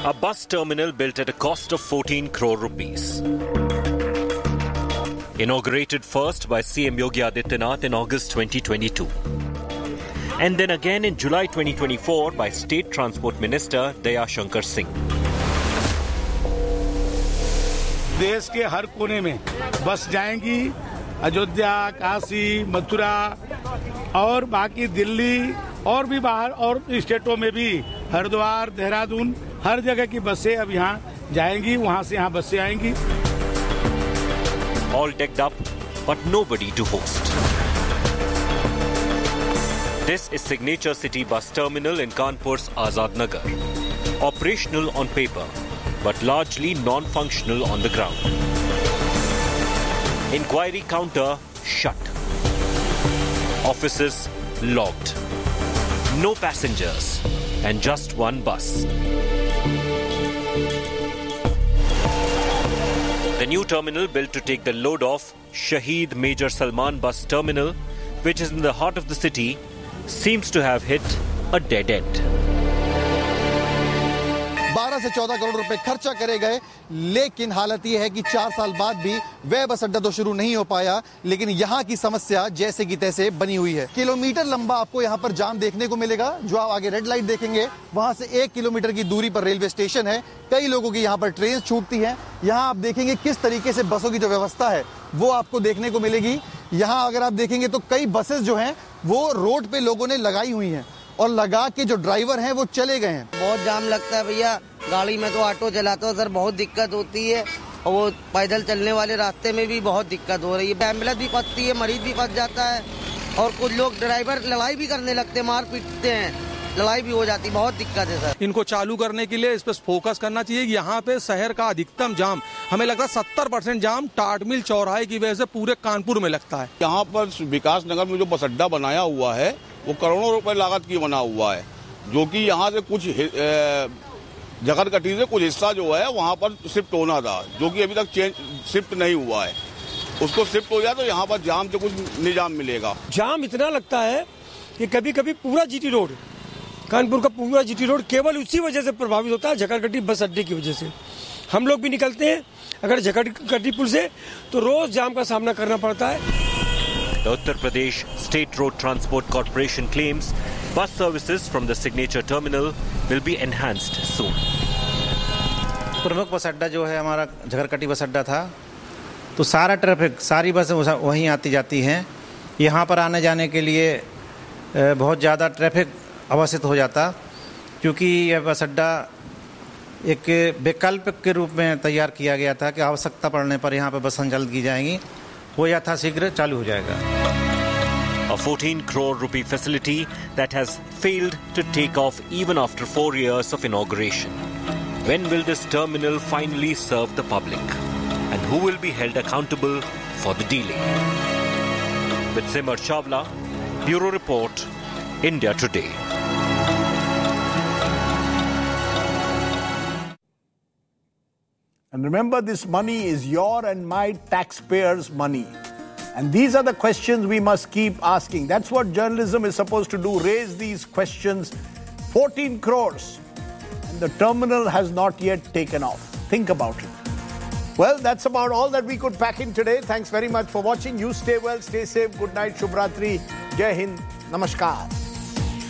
A bus terminal built at a cost of 14 crore rupees. Inaugurated first by CM Yogi Adityanath in August 2022. And then again in July 2024 by State Transport Minister Daya Shankar Singh. देश के हर कोने में बस जाएंगी, अयोध्या, काशी, मथुरा और बाकी दिल्ली और भी बाहर और स्टेटों में भी हरिद्वार, देहरादून, हर जगह की बसें अब यहाँ जाएंगी, वहाँ से यहाँ बसें आएंगी. All decked up, but nobody to host. This is Signature City Bus Terminal in Kanpur's Azad Nagar. Operational on paper, but largely non-functional on the ground. Inquiry counter shut. Offices locked. No passengers and just one bus. The new terminal built to take the load off Shaheed Major Salman Bus Terminal, which is in the heart of the city, seems to have hit a dead end. 12 से 14 करोड़ रुपए खर्चा करे गए, लेकिन हालत यह है कि 4 साल बाद भी वह बस अड्डा तो शुरू नहीं हो पाया, लेकिन यहाँ की समस्या जैसे की तैसे बनी हुई है. किलोमीटर लंबा आपको यहाँ पर जाम देखने को मिलेगा. जो आप आगे रेड लाइट देखेंगे, वहां से 1 किलोमीटर की दूरी पर रेलवे स्टेशन है. कई लोगों की यहाँ पर ट्रेन छूटती हैं. यहाँ आप देखेंगे किस तरीके से बसों की जो व्यवस्था है वो आपको देखने को मिलेगी. यहाँ अगर आप देखेंगे तो कई बसेस जो हैं वो रोड पे लोगों ने लगाई हुई हैं और लगा के जो ड्राइवर हैं वो चले गए हैं. बहुत जाम लगता है भैया. गाड़ी में तो ऑटो चलाता हूँ सर, बहुत दिक्कत होती है. और वो पैदल चलने वाले रास्ते में भी बहुत दिक्कत हो रही है. एम्बुलेंस भी फंसती है, मरीज भी फंस जाता है और कुछ लोग ड्राइवर लड़ाई भी करने लगते हैं, मार पीटते हैं, लड़ाई भी हो जाती है. बहुत दिक्कत है सर. इनको चालू करने के लिए इस पर फोकस करना चाहिए. यहाँ पे शहर का अधिकतम जाम, हमें लगता है 70% जाम टाट मिल चौराहे की वजह से पूरे कानपुर में लगता है. यहाँ पर विकास नगर में जो बस अड्डा बनाया हुआ है वो करोड़ों रुपए लागत की बना हुआ है, जो कि यहाँ से कुछ जगरकटी से कुछ हिस्सा जो है वहाँ पर शिफ्ट होना था, जो कि अभी तक शिफ्ट नहीं हुआ है. उसको शिफ्ट हो जाए तो यहाँ पर जाम से कुछ निजाम मिलेगा. जाम इतना लगता है कि कभी कभी पूरा जीटी रोड, कानपुर का पूरा जीटी रोड केवल उसी वजह से प्रभावित होता है, झकरकटी बस अड्डे की वजह से. हम लोग भी निकलते हैं अगर झकरकटी पुल से तो रोज जाम का सामना करना पड़ता है. The Uttar Pradesh State Road Transport Corporation claims bus services from the Signature Terminal will be enhanced soon. प्रमुख बस अड्डा जो है हमारा झकरकटी बस अड्डा था, तो सारा ट्रैफिक, सारी बसें वहीं आती जाती हैं. यहाँ पर आने जाने के लिए बहुत ज़्यादा ट्रैफिक अवस्थित हो जाता, क्योंकि यह बस अड्डा एक विकल्प के रूप में तैयार किया गया था कि आवश्यकता पड़ने पर यहाँ पर बस संचालित की जाएंगी. वो यथाशीघ्र चालू हो जाएगा. A 14 crore rupee facility that has failed to take off even after 4 years of inauguration. When will this terminal finally serve the public? And who will be held accountable for the delay? With Simar Chawla, Bureau Report, India Today. And remember, this money is your and my taxpayers' money. And these are the questions we must keep asking. That's what journalism is supposed to do, raise these questions. 14 crores. And the terminal has not yet taken off. Think about it. Well, that's about all that we could pack in today. Thanks very much for watching. You stay well, stay safe. Good night, Shubh Ratri. Jai Hind. Namaskar.